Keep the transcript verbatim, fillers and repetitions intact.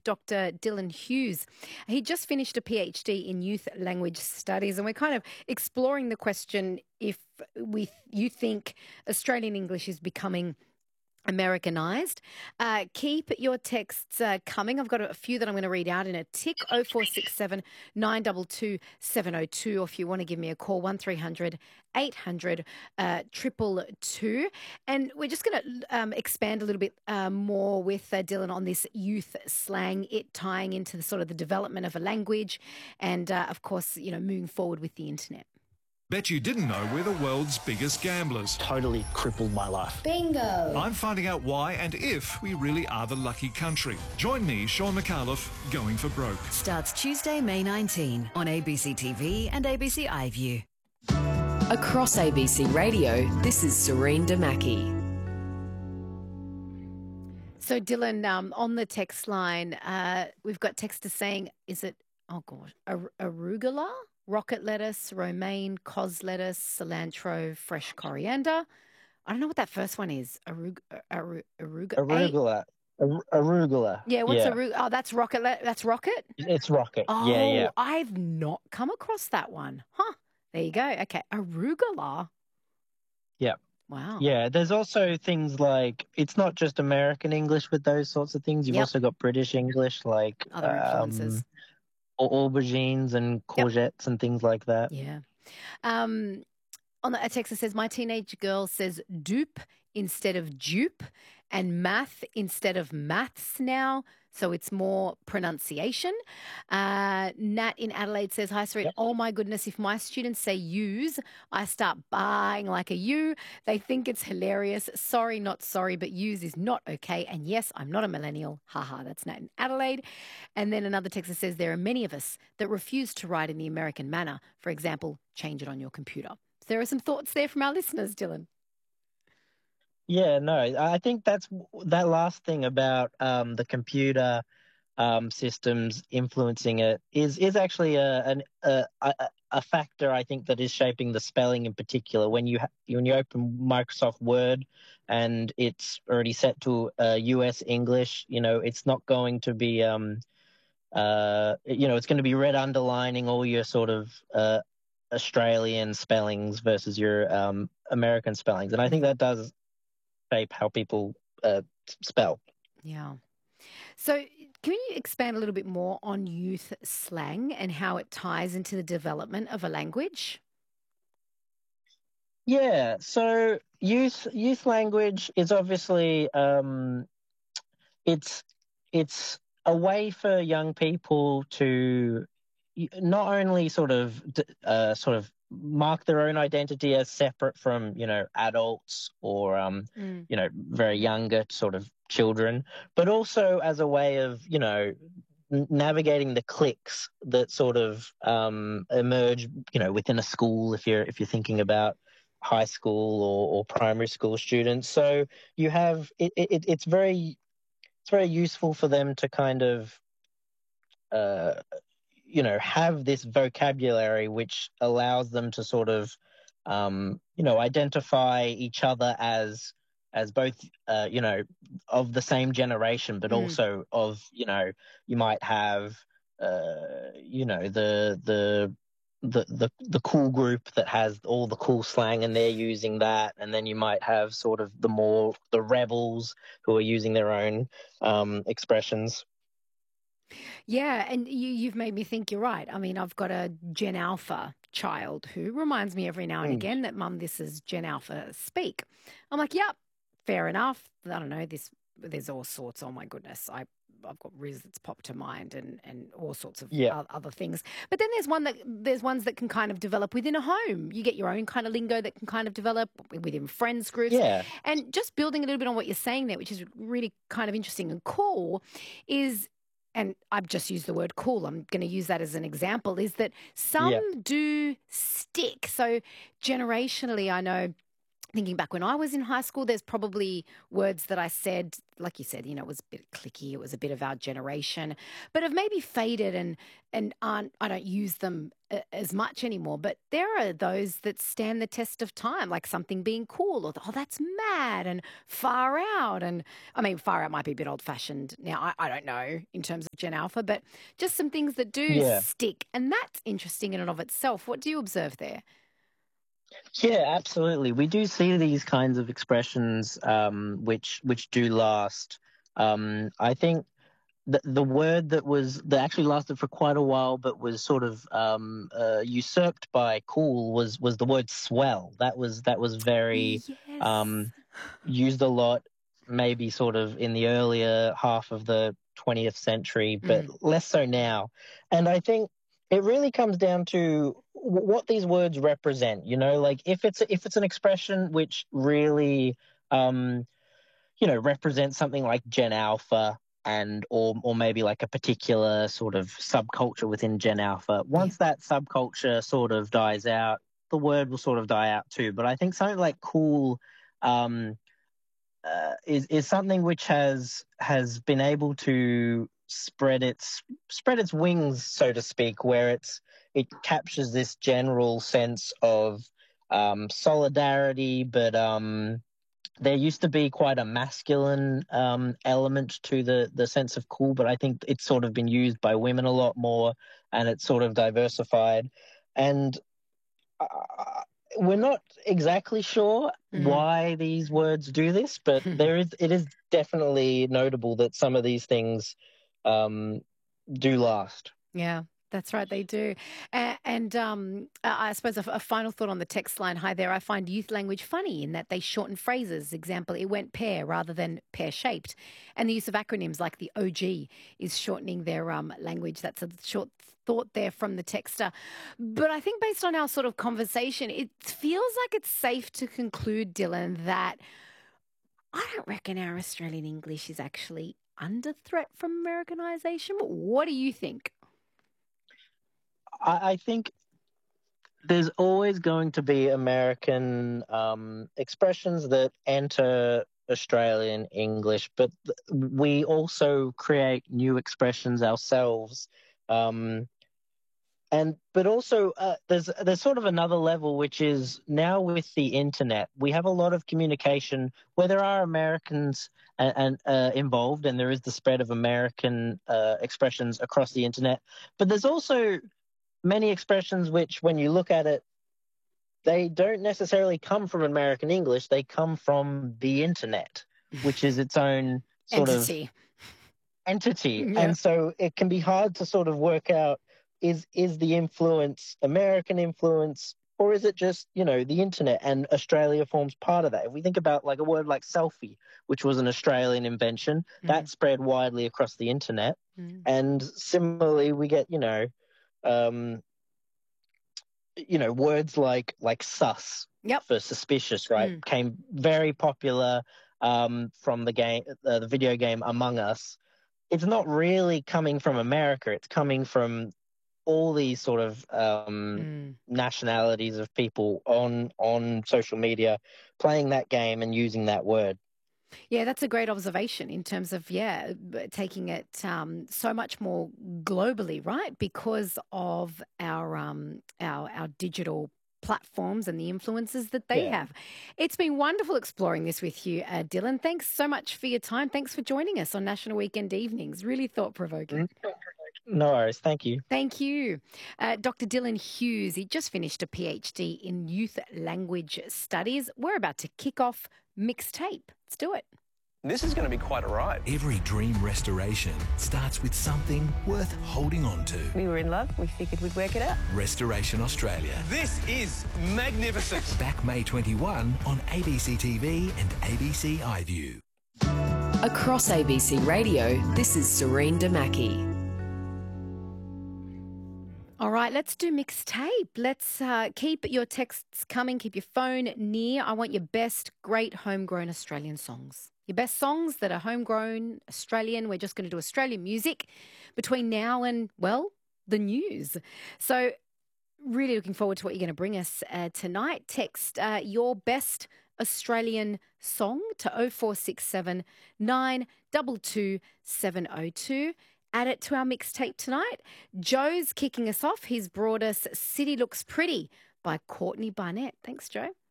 Doctor Dylan Hughes. He just finished a PhD in youth language studies, and we're kind of exploring the question if we you think Australian English is becoming Americanized. Uh, keep your texts uh, coming. I've got a, a few that I'm going to read out in a tick. oh four six seven, nine two two, seven oh two, or if you want to give me a call, one three hundred, eight hundred, two two. And we're just going to um, expand a little bit uh, more with uh, Dylan on this youth slang, it tying into the sort of the development of a language and, uh, of course, you know, moving forward with the internet. Bet you didn't know we're the world's biggest gamblers. Totally crippled my life. Bingo! I'm finding out why and if we really are the lucky country. Join me, Sean McAuliffe, Going for Broke. Starts Tuesday, May nineteenth on A B C T V and A B C iView. Across A B C Radio, this is Serene Damaki. So, Dylan, um, on the text line, uh, we've got texters saying, is it, oh gosh, ar- arugula? Rocket lettuce, romaine, cos lettuce, cilantro, fresh coriander. I don't know what that first one is. Arug- aru- aruga- Arugula. Ar- arugula. Yeah, what's yeah. arugula? Oh, that's rocket. Le- that's rocket? It's rocket. Oh, yeah, yeah. I've not come across that one. Huh. There you go. Okay. Arugula. Yeah. Wow. Yeah, there's also things like, it's not just American English with those sorts of things. You've Yep. also got British English, like Other influences. um, au- aubergines and courgettes and things like that. Yeah. Um, on the, a text that says, my teenage girl says dupe instead of dupe and math instead of maths now. So it's more pronunciation. Uh, Nat in Adelaide says, hi, Serene. Yep. Oh, my goodness. If my students say use, I start buying like a you. They think it's hilarious. Sorry, not sorry, but use is not okay. And yes, I'm not a millennial. Haha, that's Nat in Adelaide. And then another text that says, there are many of us that refuse to write in the American manner. For example, change it on your computer. So there are some thoughts there from our listeners, Dylan. Yeah, no, I think that's that last thing about um, the computer um, systems influencing it is is actually a, an, a a a factor, I think, that is shaping the spelling in particular. When you ha- when you open Microsoft Word and it's already set to uh, U S English, you know, it's not going to be um uh you know it's going to be red underlining all your sort of uh, Australian spellings versus your um, American spellings, and I think that does shape how people uh, spell. Yeah. So can you expand a little bit more on youth slang and how it ties into the development of a language? Yeah, so youth youth language is obviously um, it's it's a way for young people to not only sort of uh, sort of mark their own identity as separate from, you know, adults or um, Mm. you know, very younger sort of children, but also as a way of, you know, n- navigating the cliques that sort of um, emerge, you know, within a school. If you're if you're thinking about high school or, or primary school students, so you have it, it. It's very it's very useful for them to kind of uh, you know, have this vocabulary which allows them to sort of, um, you know, identify each other as as both, uh, you know, of the same generation, but Mm. also of, you know, you might have, uh, you know, the the the the the cool group that has all the cool slang and they're using that, and then you might have sort of the more the rebels who are using their own um, expressions. Yeah, and you, you've made me think you're right. I mean, I've got a Gen Alpha child who reminds me every now and Mm. again that, Mum, this is Gen Alpha speak. I'm like, yep, fair enough. I don't know, this. There's all sorts. Oh, my goodness. I, I've got Riz that's popped to mind and, and all sorts of Yeah. o- other things. But then there's one that there's ones that can kind of develop within a home. You get your own kind of lingo that can kind of develop within friends groups. Yeah. And just building a little bit on what you're saying there, which is really kind of interesting and cool, is, and I've just used the word cool, I'm going to use that as an example, is that some Yeah. do stick. So generationally, I know thinking back when I was in high school, there's probably words that I said, like you said, you know, it was a bit clicky, it was a bit of our generation, but have maybe faded and and aren't, I don't use them a- as much anymore. But there are those that stand the test of time, like something being cool or, oh, that's mad and far out. And I mean, far out might be a bit old fashioned now. I, I don't know in terms of Gen Alpha, but just some things that do Yeah. stick. And that's interesting in and of itself. What do you observe there? Yeah, absolutely. We do see these kinds of expressions, um, which which do last. Um, I think the the word that was that actually lasted for quite a while, but was sort of um, uh, usurped by cool was was the word swell. That was that was very Yes. um, used a lot, maybe sort of in the earlier half of the twentieth century, but Mm. less so now. And I think it really comes down to w- what these words represent. You know, like if it's if it's an expression which really, um, you know, represents something like Gen Alpha and or or maybe like a particular sort of subculture within Gen Alpha. Once that subculture sort of dies out, the word will sort of die out too. But I think something like cool. Um, uh, is is something which has has been able to spread its spread its wings, so to speak, where it's it captures this general sense of um, solidarity, but um, there used to be quite a masculine um, element to the the sense of cool, but I think it's sort of been used by women a lot more, and it's sort of diversified, and uh, we're not exactly sure Mm. why these words do this, but there is it is definitely notable that some of these things um, do last. Yeah, that's right. They do. A- And um, I I suppose a, a final thought on the text line. Hi there. I find youth language funny in that they shorten phrases. Example, it went pear rather than pear shaped. And the use of acronyms like the O G is shortening their um, language. That's a short thought there from the texter. But I think based on our sort of conversation, it feels like it's safe to conclude, Dylan, that I don't reckon our Australian English is actually under threat from Americanization. What do you think? I, I think there's always going to be American um, expressions that enter Australian English, but th- we also create new expressions ourselves. Um, and but also uh, there's there's sort of another level, which is now with the internet, we have a lot of communication where there are Americans and, and uh, involved, and there is the spread of American uh, expressions across the internet. But there's also many expressions which, when you look at it, they don't necessarily come from American English. They come from the internet, which is its own sort of Entity. entity. Yeah. And so it can be hard to sort of work out, is is the influence American influence, or is it just, you know, the internet, and Australia forms part of that? If we think about like a word like selfie, which was an Australian invention, Mm. that spread widely across the internet. Mm. And similarly, we get, you know, um, you know, words like like sus Yep. for suspicious, right? Mm. Came very popular um, from the game, uh, the video game Among Us. It's not really coming from America. It's coming from all these sort of um, Mm. nationalities of people on on social media playing that game and using that word. Yeah, that's a great observation in terms of, yeah, b- taking it um, so much more globally, right? Because of our um, our our digital platforms and the influences that they Yeah. have. It's been wonderful exploring this with you, uh, Dylan. Thanks so much for your time. Thanks for joining us on National Weekend Evenings. Really thought provoking. No worries. Thank you. Thank you. Uh, Doctor Dylan Hughes, he just finished a PhD in youth language studies. We're about to kick off Mixtape. Let's do it. This is going to be quite a ride. Every dream restoration starts with something worth holding on to. We were in love. We figured we'd work it out. Restoration Australia. This is magnificent. Back May twenty-first on A B C T V and A B C iView. Across A B C Radio, this is Serene Damaki. All right, let's do Mixtape. Let's uh, keep your texts coming. Keep your phone near. I want your best great homegrown Australian songs. Your best songs that are homegrown Australian. We're just going to do Australian music between now and, well, the news. So really looking forward to what you're going to bring us uh, tonight. Text uh, your best Australian song to oh four six seven, nine two two, seven oh two. Add it to our mixtape tonight. Joe's kicking us off. He's brought us City Looks Pretty by Courtney Barnett. Thanks, Joe.